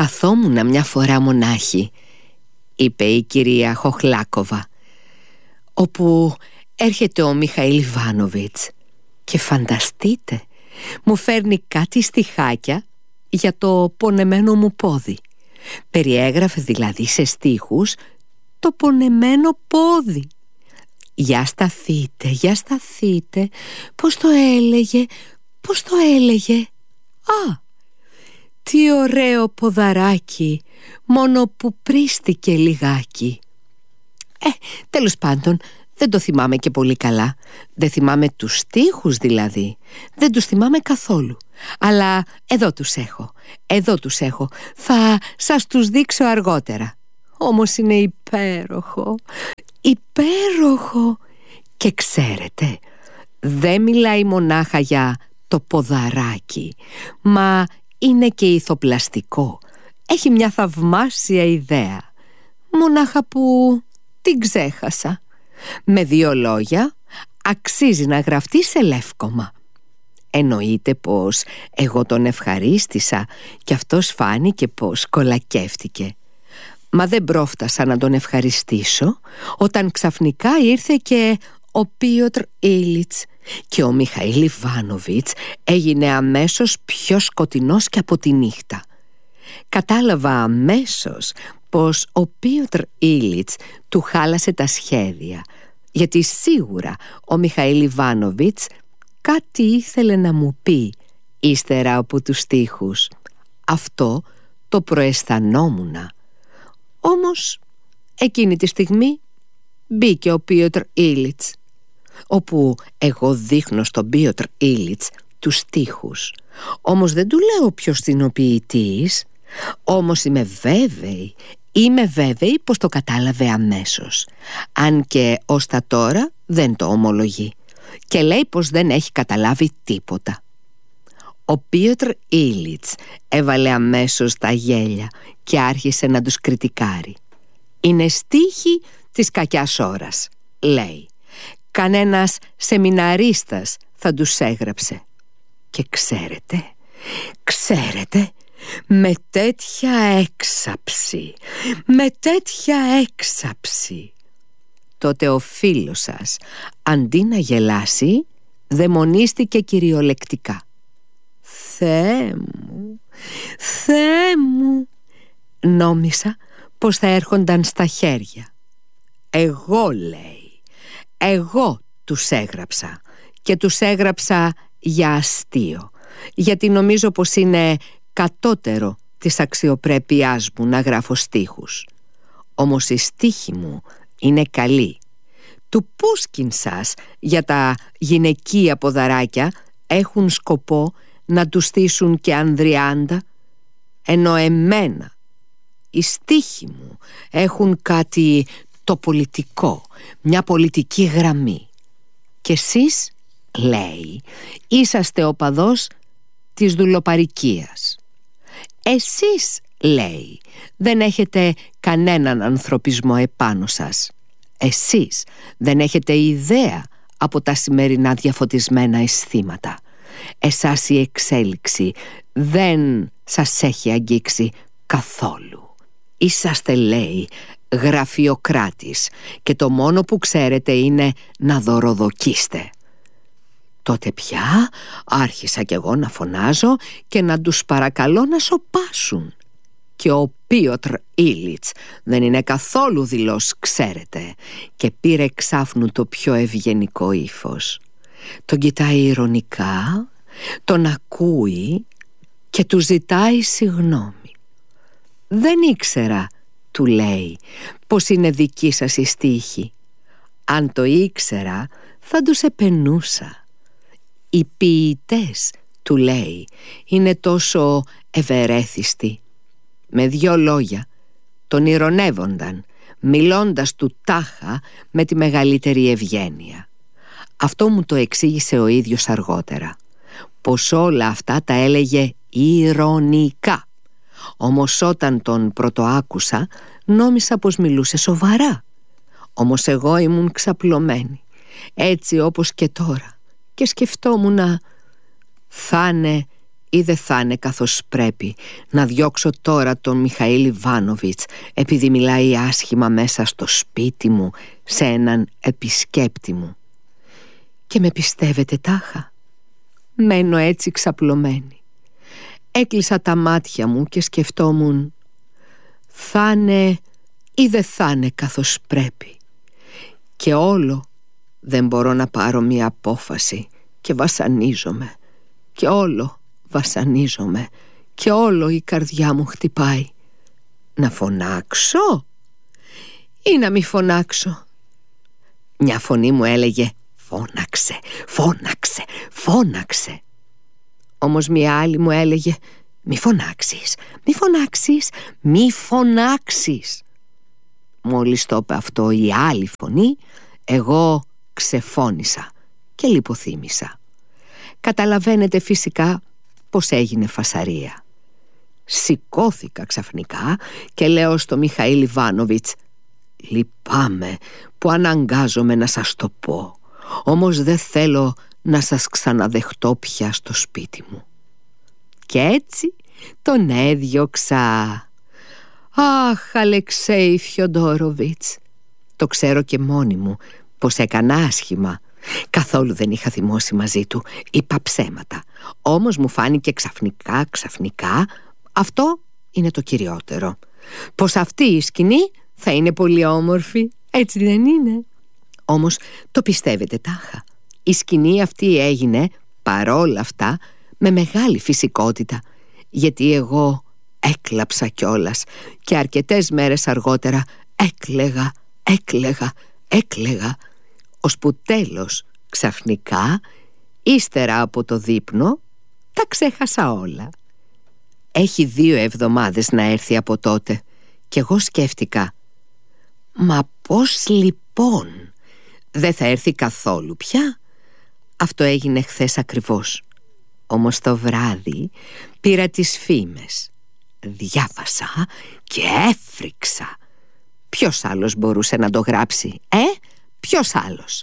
«Καθόμουνα μια φορά μονάχη», είπε η κυρία Χοχλάκοβα, «όπου έρχεται ο Μιχαήλ Ιβάνοβιτς και φανταστείτε, μου φέρνει κάτι στιχάκια για το πονεμένο μου πόδι. Περιέγραφε δηλαδή σε στίχους το πονεμένο πόδι. Για σταθείτε, πώς το έλεγε. Α, τι ωραίο ποδαράκι, μόνο που πρίστηκε λιγάκι. Τέλος πάντων, δεν το θυμάμαι και πολύ καλά. Δεν θυμάμαι τους στίχους δηλαδή. Δεν τους θυμάμαι καθόλου. Αλλά εδώ τους έχω. Θα σας τους δείξω αργότερα. Όμως είναι υπέροχο. Και ξέρετε, δεν μιλάει μονάχα για το ποδαράκι, μα είναι και ηθοπλαστικό. Έχει μια θαυμάσια ιδέα, μονάχα που την ξέχασα. Με 2 λόγια, αξίζει να γραφτεί σε λεύκομα. Εννοείται πως εγώ τον ευχαρίστησα και αυτός φάνηκε πως κολακεύτηκε. Μα δεν πρόφτασα να τον ευχαριστήσω όταν ξαφνικά ήρθε και ο Πίοτρ Ήλιτς και ο Μιχαήλ Ιβάνοβιτς έγινε αμέσως πιο σκοτεινός και από τη νύχτα. Κατάλαβα αμέσως πως ο Πίοτρ Ήλιτς του χάλασε τα σχέδια, γιατί σίγουρα ο Μιχαήλ Ιβάνοβιτς κάτι ήθελε να μου πει ύστερα από τους στίχους. Αυτό το προαισθανόμουνα. Όμως εκείνη τη στιγμή μπήκε ο Πίοτρ Ήλιτς, όπου εγώ δείχνω στον Πίοτρ Ήλιτς τους στίχους. Όμως δεν του λέω ποιος είναι ο ποιητής. Όμως είμαι βέβαιη πως το κατάλαβε αμέσως, αν και ως τα τώρα δεν το ομολογεί και λέει πως δεν έχει καταλάβει τίποτα. Ο Πίοτρ Ήλιτς έβαλε αμέσως τα γέλια και άρχισε να τους κριτικάρει. «Είναι στίχοι της κακιάς ώρας», λέει. «Κανένας σεμιναρίστας θα τους έγραψε». Και ξέρετε, με τέτοια έξαψη. Τότε ο φίλος σας, αντί να γελάσει, δαιμονίστηκε κυριολεκτικά. Θεέ μου, νόμισα πως θα έρχονταν στα χέρια. Εγώ, λέει, εγώ τους έγραψα και τους έγραψα για αστείο, γιατί νομίζω πως είναι κατώτερο της αξιοπρέπειάς μου να γράφω στίχους. Όμως οι στίχοι μου είναι καλοί. Του Πούσκιν σας για τα γυναικεία ποδαράκια έχουν σκοπό να του στήσουν και ανδριάντα, ενώ εμένα οι στίχοι μου έχουν κάτι το πολιτικό, μια πολιτική γραμμή. Και εσείς, λέει, είσαστε οπαδός της δουλοπαρικίας. Εσείς, λέει, δεν έχετε κανέναν ανθρωπισμό επάνω σας. Εσείς δεν έχετε ιδέα από τα σημερινά διαφωτισμένα αισθήματα. Εσάς η εξέλιξη δεν σας έχει αγγίξει καθόλου. Είσαστε, λέει, γραφειοκράτης και το μόνο που ξέρετε είναι να δωροδοκίστε. Τότε πια άρχισα κι εγώ να φωνάζω και να τους παρακαλώ να σωπάσουν. Και ο Πίοτρ Ήλιτς δεν είναι καθόλου δειλός, ξέρετε, και πήρε εξάφνου το πιο ευγενικό ύφος. Τον κοιτάει ειρωνικά, τον ακούει και του ζητάει συγγνώμη. «Δεν ήξερα», του λέει, «πως είναι δική σας η στίχη. Αν το ήξερα θα τους επενούσα. Οι ποιητές», του λέει, «είναι τόσο ευερέθιστοι». Με 2 λόγια τον ειρωνεύονταν, μιλώντας του τάχα με τη μεγαλύτερη ευγένεια. Αυτό μου το εξήγησε ο ίδιος αργότερα, πως όλα αυτά τα έλεγε ειρωνικά. Όμως όταν τον πρωτοάκουσα νόμισα πως μιλούσε σοβαρά. Όμως εγώ ήμουν ξαπλωμένη, έτσι όπως και τώρα, και σκεφτόμουνα, θα είναι ή δεν θα είναι καθώς πρέπει να διώξω τώρα τον Μιχαήλ Ιβάνοβιτς επειδή μιλάει άσχημα μέσα στο σπίτι μου σε έναν επισκέπτη μου? Και με πιστεύετε τάχα? Μένω έτσι ξαπλωμένη. Έκλεισα τα μάτια μου και σκεφτόμουν, θα είναι ή δεν θα είναι καθώς πρέπει? Και όλο δεν μπορώ να πάρω μια απόφαση και βασανίζομαι. Και όλο βασανίζομαι. Και όλο η καρδιά μου χτυπάει. Να φωνάξω ή να μη φωνάξω? Μια φωνή μου έλεγε φώναξε, φώναξε, φώναξε. Όμως μια άλλη μου έλεγε μη φωνάξεις, μη φωνάξεις, μη φωνάξεις. Μόλις το είπε αυτό η άλλη φωνή, εγώ ξεφώνησα και λιποθύμησα. Καταλαβαίνετε φυσικά πως έγινε φασαρία. Σηκώθηκα ξαφνικά και λέω στο Μιχαήλ Ιβάνοβιτς, λυπάμαι που αναγκάζομαι να σας το πω, όμως δεν θέλω να σας ξαναδεχτώ πια στο σπίτι μου. Και έτσι τον έδιωξα. Αχ, Αλεξέη Φιοντόροβιτς, το ξέρω και μόνη μου πως έκανα άσχημα. Καθόλου δεν είχα θυμώσει μαζί του, είπα ψέματα. Όμως μου φάνηκε ξαφνικά, αυτό είναι το κυριότερο, πως αυτή η σκηνή θα είναι πολύ όμορφη, έτσι δεν είναι? Όμως το πιστεύετε τάχα? Η σκηνή αυτή έγινε παρόλα αυτά με μεγάλη φυσικότητα, γιατί εγώ έκλαψα κιόλας και αρκετές μέρες αργότερα έκλαιγα, ώσπου τέλος ξαφνικά, ύστερα από το δείπνο, τα ξέχασα όλα. Έχει 2 εβδομάδες να έρθει από τότε και εγώ σκέφτηκα, μα πώς λοιπόν δεν θα έρθει καθόλου πια? Αυτό έγινε χθες ακριβώς. Όμως το βράδυ πήρα τις φήμες, διάβασα και έφρυξα. Ποιος άλλος μπορούσε να το γράψει, ποιος άλλος?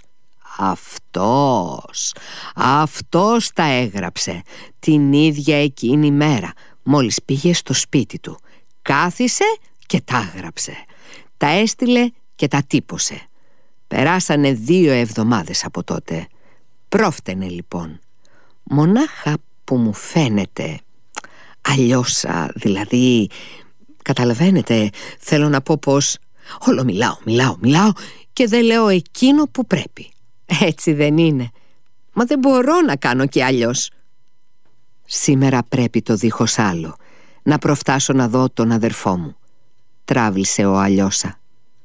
Αυτός τα έγραψε την ίδια εκείνη μέρα. Μόλις πήγε στο σπίτι του, κάθισε και τα έγραψε. Τα έστειλε και τα τύπωσε. Περάσανε 2 εβδομάδες από τότε. Πρόφτενε λοιπόν. Μονάχα που μου φαίνεται αλλιώς, δηλαδή, καταλαβαίνετε, θέλω να πω πως όλο μιλάω και δεν λέω εκείνο που πρέπει. Έτσι δεν είναι? Μα δεν μπορώ να κάνω και αλλιώς. Σήμερα πρέπει το δίχως άλλο να προφτάσω να δω τον αδερφό μου, τράβλησε ο Αλιώσα.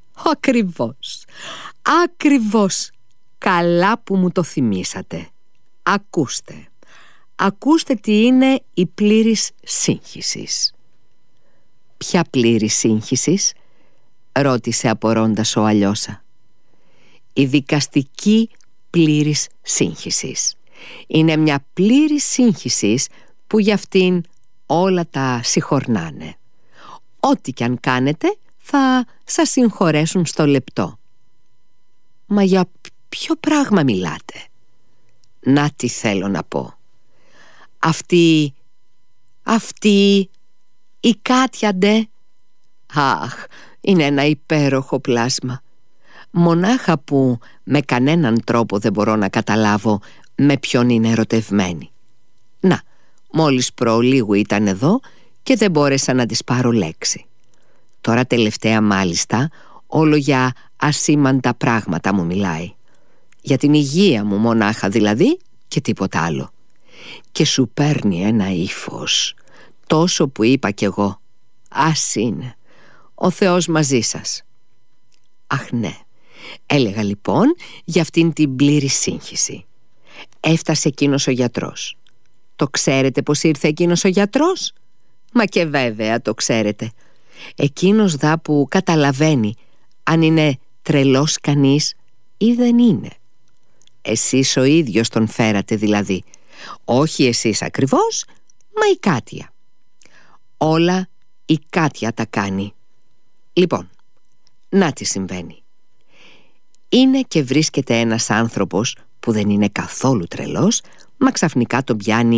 Ακριβώς. Καλά που μου το θυμήσατε. Ακούστε τι είναι η πλήρης σύγχυσης. Ποια πλήρης σύγχυσης? Ρώτησε απορώντας ο Αλιώσα. Η δικαστική πλήρης σύγχυσης. Είναι μια πλήρης σύγχυσης που για αυτήν όλα τα συγχωρνάνε. Ό,τι κι αν κάνετε θα σας συγχωρέσουν στο λεπτό. Μα για ποιο πράγμα μιλάτε? Να τι θέλω να πω. Αυτή η Κάτια ντε, αχ, είναι ένα υπέροχο πλάσμα. Μονάχα που με κανέναν τρόπο δεν μπορώ να καταλάβω με ποιον είναι ερωτευμένη. Να, μόλις προλίγου ήταν εδώ και δεν μπόρεσα να της πάρω λέξη. Τώρα τελευταία μάλιστα όλο για ασήμαντα πράγματα μου μιλάει. Για την υγεία μου μονάχα δηλαδή και τίποτα άλλο. Και σου παίρνει ένα ύφος, τόσο που είπα κι εγώ, ας είναι, ο Θεός μαζί σας. Αχ ναι, έλεγα λοιπόν για αυτήν την πλήρη σύγχυση. Έφτασε εκείνος ο γιατρός. Το ξέρετε πως ήρθε εκείνος ο γιατρός? Μα και βέβαια το ξέρετε. Εκείνος δα που καταλαβαίνει αν είναι τρελός κανείς ή δεν είναι. Εσείς ο ίδιος τον φέρατε δηλαδή. Όχι εσείς ακριβώς, μα η Κάτια. Όλα η Κάτια τα κάνει. Λοιπόν, να τι συμβαίνει. Είναι και βρίσκεται ένας άνθρωπος που δεν είναι καθόλου τρελός, μα ξαφνικά τον πιάνει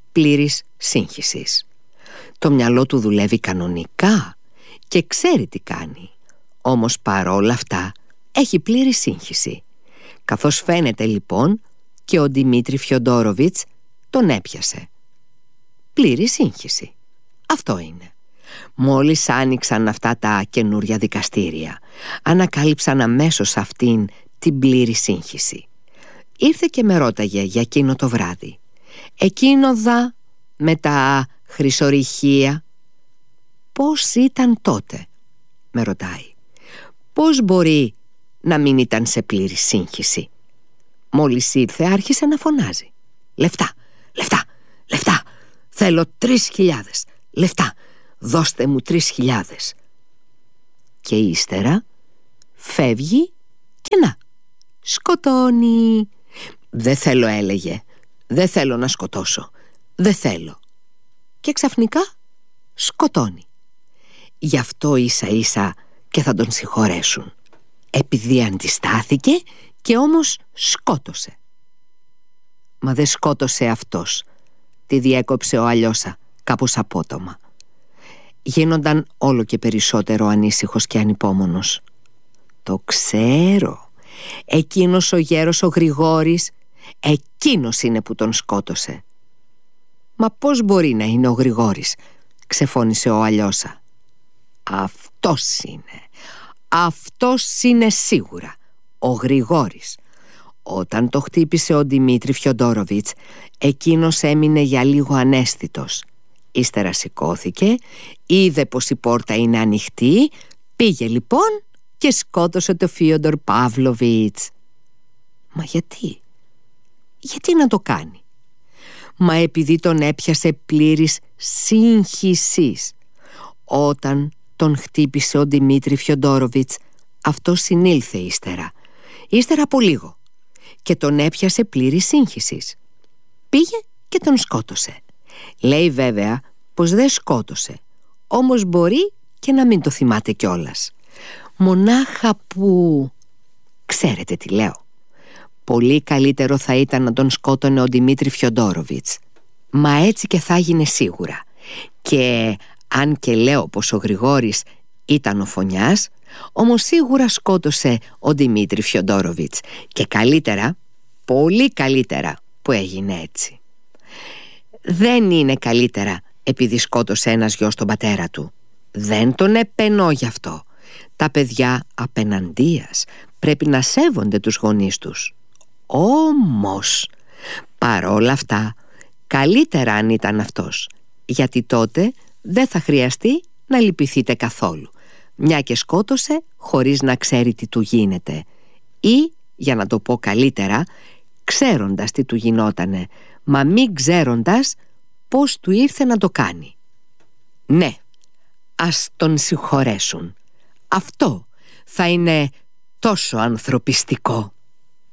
πλήρης σύγχυσης. Το μυαλό του δουλεύει κανονικά και ξέρει τι κάνει. Όμως παρόλα αυτά έχει πλήρη σύγχυση. Καθώς φαίνεται λοιπόν και ο Δημήτρη Φιοντόροβιτς τον έπιασε. Πλήρη σύγχυση. Αυτό είναι. Μόλις άνοιξαν αυτά τα καινούρια δικαστήρια, ανακάλυψαν αμέσως αυτήν την πλήρη σύγχυση. Ήρθε και με ρώταγε για εκείνο το βράδυ. Εκείνο δα με τα χρυσορυχεία. Πώς ήταν τότε, με ρωτάει. Πώς μπορεί να μην ήταν σε πλήρη σύγχυση? Μόλις ήρθε άρχισε να φωνάζει. Λεφτά, λεφτά, λεφτά. Θέλω 3.000 λεφτά. Δώστε μου 3.000. Και ύστερα φεύγει και να, σκοτώνει. Δεν θέλω, έλεγε. Δεν θέλω να σκοτώσω. Δεν θέλω. Και ξαφνικά σκοτώνει. Γι' αυτό ίσα ίσα και θα τον συγχωρέσουν. Επειδή αντιστάθηκε και όμως σκότωσε. Μα δεν σκότωσε αυτός. Τη διέκοψε ο Αλιώσα κάπως απότομα. Γίνονταν όλο και περισσότερο ανήσυχος και ανυπόμονος. Το ξέρω. Εκείνος ο γέρος ο Γρηγόρης, εκείνος είναι που τον σκότωσε. Μα πώς μπορεί να είναι ο Γρηγόρης? Ξεφώνησε ο Αλιώσα. Αυτός είναι. Αυτός είναι σίγουρα. Ο Γρηγόρης. Όταν το χτύπησε ο Δημήτρη Φιοντόροβιτς, εκείνος έμεινε για λίγο αναίσθητος. Ύστερα σηκώθηκε, είδε πως η πόρτα είναι ανοιχτή, πήγε λοιπόν και σκότωσε το Φίοντορ Παύλοβιτς. Μα γιατί? Γιατί να το κάνει? Μα επειδή τον έπιασε πλήρης σύγχυσης. Όταν τον χτύπησε ο Δημήτρη Φιοντόροβιτς, αυτό συνήλθε ύστερα από λίγο, και τον έπιασε πλήρης σύγχυσης. Πήγε και τον σκότωσε. Λέει βέβαια πως δεν σκότωσε, όμως μπορεί και να μην το θυμάται κιόλας. Μονάχα που... Ξέρετε τι λέω? Πολύ καλύτερο θα ήταν να τον σκότωνε ο Δημήτρη Φιοντόροβιτς. Μα έτσι και θα έγινε σίγουρα. Και αν και λέω πως ο Γρηγόρης ήταν ο Φωνιάς, όμως σίγουρα σκότωσε ο Δημήτρη Φιοντόροβιτς. Και καλύτερα, πολύ καλύτερα που έγινε έτσι. Δεν είναι καλύτερα επειδή σκότωσε ένας γιος τον πατέρα του. Δεν τον επενώ γι' αυτό. Τα παιδιά απεναντίας πρέπει να σέβονται τους γονείς τους. Όμως, παρόλα αυτά, καλύτερα αν ήταν αυτός, γιατί τότε δεν θα χρειαστεί να λυπηθείτε καθόλου, μια και σκότωσε χωρίς να ξέρει τι του γίνεται, ή, για να το πω καλύτερα, ξέροντας τι του γινότανε, μα μη ξέροντας πώς του ήρθε να το κάνει. Ναι, ας τον συγχωρέσουν. Αυτό θα είναι τόσο ανθρωπιστικό.